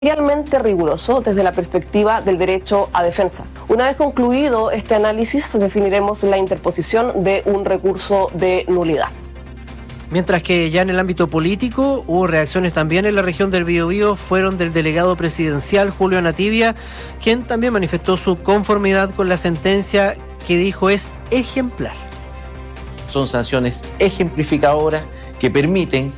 realmente riguroso desde la perspectiva del derecho a defensa. Una vez concluido este análisis, definiremos la interposición de un recurso de nulidad. Mientras que ya en el ámbito político hubo reacciones también en la región del Biobío, fueron del delegado presidencial Julio Anativia, quien también manifestó su conformidad con la sentencia que dijo es ejemplar. Son sanciones ejemplificadoras que permiten